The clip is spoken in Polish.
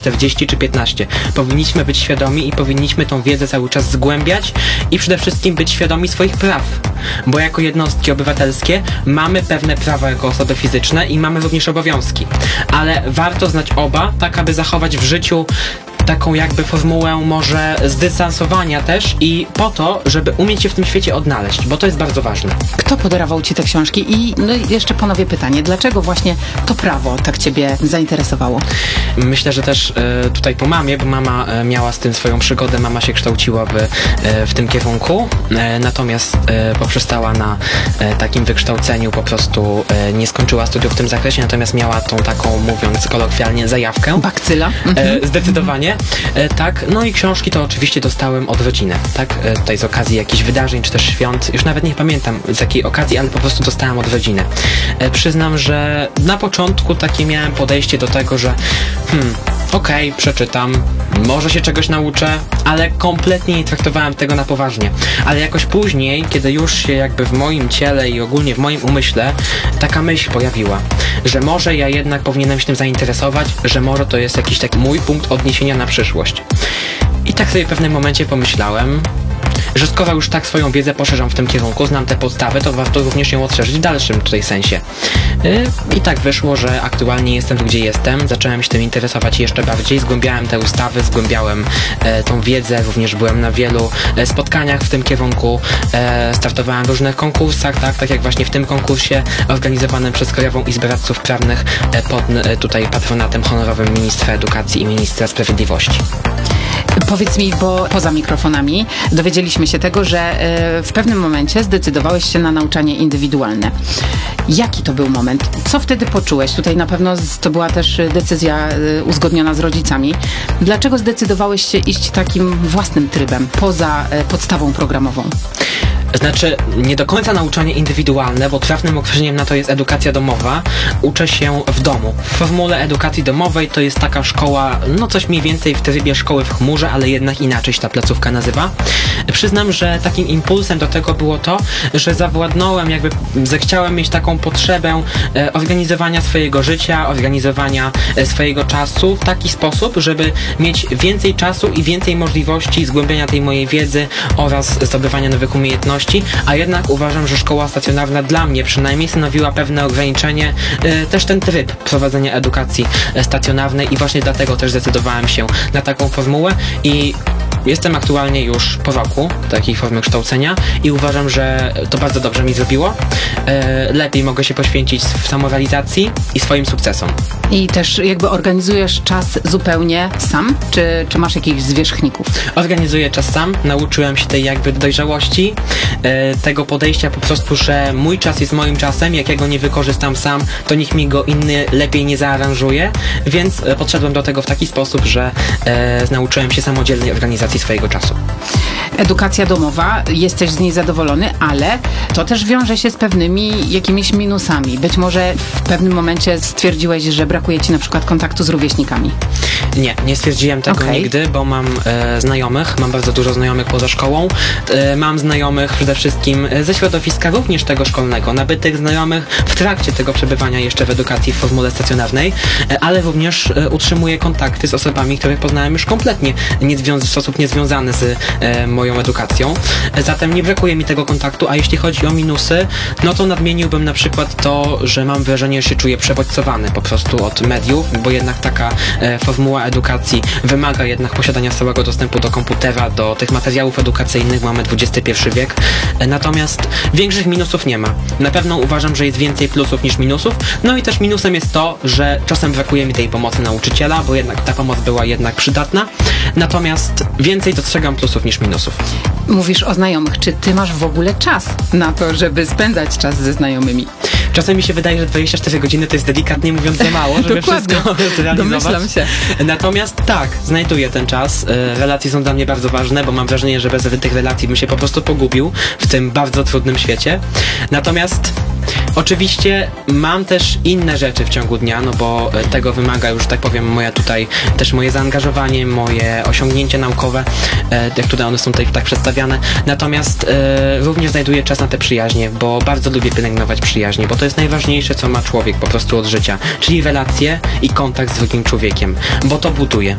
40 czy 15. Powinniśmy być świadomi i powinniśmy tą wiedzę cały czas zgłębiać i przede wszystkim być świadomi swoich praw. Bo jako jednostki obywatelskie mamy pewne prawa jako osoby fizyczne i mamy również obowiązki. Ale warto znać oba, tak aby zachować w życiu taką jakby formułę może zdystansowania też i po to, żeby umieć się w tym świecie odnaleźć, bo to jest bardzo ważne. Kto podarował ci te książki? I jeszcze ponowię pytanie, dlaczego właśnie to prawo tak ciebie zainteresowało? Myślę, że też tutaj po mamie, bo mama miała z tym swoją przygodę, mama się kształciła w tym kierunku, natomiast poprzestała na takim wykształceniu, po prostu nie skończyła studiów w tym zakresie, natomiast miała tą taką, mówiąc kolokwialnie, zajawkę. Bakcyla? Zdecydowanie. Tak, no i książki to oczywiście dostałem od rodziny, tak? Tutaj z okazji jakichś wydarzeń, czy też świąt, już nawet nie pamiętam z jakiej okazji, ale po prostu dostałem od rodziny. Przyznam, że na początku takie miałem podejście do tego, że okej, przeczytam, może się czegoś nauczę, ale kompletnie nie traktowałem tego na poważnie. Ale jakoś później, kiedy już się jakby w moim ciele i ogólnie w moim umyśle taka myśl pojawiła, że może ja jednak powinienem się tym zainteresować, że może to jest jakiś taki mój punkt odniesienia na przyszłość. I tak sobie w pewnym momencie pomyślałem, że skoro już tak swoją wiedzę poszerzam w tym kierunku, znam te podstawy, to warto również ją odszerzyć w dalszym tutaj sensie. I tak wyszło, że aktualnie jestem tu, gdzie jestem. Zacząłem się tym interesować jeszcze bardziej, zgłębiałem te ustawy, zgłębiałem tą wiedzę, również byłem na wielu spotkaniach w tym kierunku, startowałem w różnych konkursach, tak jak właśnie w tym konkursie organizowanym przez Krajową Izbę Radców Prawnych pod tutaj patronatem honorowym Ministra Edukacji i Ministra Sprawiedliwości. Powiedz mi, bo poza mikrofonami dowiedzieliśmy się tego, że w pewnym momencie zdecydowałeś się na nauczanie indywidualne. Jaki to był moment? Co wtedy poczułeś? Tutaj na pewno to była też decyzja uzgodniona z rodzicami. Dlaczego zdecydowałeś się iść takim własnym trybem, poza podstawą programową? Znaczy, nie do końca nauczanie indywidualne, bo trafnym określeniem na to jest edukacja domowa. Uczę się w domu. W formule edukacji domowej to jest taka szkoła, no coś mniej więcej w trybie szkoły w chmurze, ale jednak inaczej się ta placówka nazywa. Przyznam, że takim impulsem do tego było to, że zawładnąłem, jakby zechciałem mieć taką potrzebę organizowania swojego życia, organizowania swojego czasu w taki sposób, żeby mieć więcej czasu i więcej możliwości zgłębienia tej mojej wiedzy oraz zdobywania nowych umiejętności, a jednak uważam, że szkoła stacjonarna dla mnie przynajmniej stanowiła pewne ograniczenie, też ten tryb prowadzenia edukacji stacjonarnej i właśnie dlatego też zdecydowałem się na taką formułę i jestem aktualnie już po roku takiej formy kształcenia i uważam, że to bardzo dobrze mi zrobiło. Lepiej mogę się poświęcić w samorealizacji i swoim sukcesom. I też jakby organizujesz czas zupełnie sam? Czy masz jakichś zwierzchników? Organizuję czas sam, nauczyłem się tej jakby dojrzałości, tego podejścia po prostu, że mój czas jest moim czasem, jak ja go nie wykorzystam sam, to nikt mi go inny lepiej nie zaaranżuje, więc podszedłem do tego w taki sposób, że nauczyłem się samodzielnej organizacji swojego czasu. Edukacja domowa, jesteś z niej zadowolony, ale to też wiąże się z pewnymi jakimiś minusami. Być może w pewnym momencie stwierdziłeś, że brakuje ci na przykład kontaktu z rówieśnikami. Nie stwierdziłem tego nigdy, bo mam znajomych, mam bardzo dużo znajomych poza szkołą, mam znajomych przede wszystkim ze środowiska również tego szkolnego, nabytych znajomych w trakcie tego przebywania jeszcze w edukacji w formule stacjonarnej, ale również utrzymuję kontakty z osobami, których poznałem już kompletnie w sposób niezwiązany z moją edukacją. Zatem nie brakuje mi tego kontaktu, a jeśli chodzi o minusy, no to nadmieniłbym na przykład to, że mam wrażenie, że się czuję przebodźcowany po prostu od mediów, bo jednak taka formuła edukacji wymaga jednak posiadania stałego dostępu do komputera, do tych materiałów edukacyjnych, mamy XXI wiek, natomiast większych minusów nie ma. Na pewno uważam, że jest więcej plusów niż minusów, no i też minusem jest to, że czasem brakuje mi tej pomocy nauczyciela, bo jednak ta pomoc była jednak przydatna, natomiast więcej dostrzegam plusów niż minusów. Mówisz o znajomych. Czy ty masz w ogóle czas na to, żeby spędzać czas ze znajomymi? Czasem mi się wydaje, że 24 godziny to jest delikatnie mówiąc za mało, żeby wszystko zrealizować. Domyślam się. Natomiast tak, znajduję ten czas. Relacje są dla mnie bardzo ważne, bo mam wrażenie, że bez tych relacji bym się po prostu pogubił w tym bardzo trudnym świecie. Natomiast oczywiście mam też inne rzeczy w ciągu dnia, no bo tego wymaga już, tak powiem, moje zaangażowanie, moje osiągnięcia naukowe, jak tutaj one są tutaj tak przedstawiane. Natomiast również znajduję czas na te przyjaźnie, bo bardzo lubię pielęgnować przyjaźnie, bo to jest najważniejsze, co ma człowiek po prostu od życia, czyli relacje i kontakt z drugim człowiekiem, bo to buduje.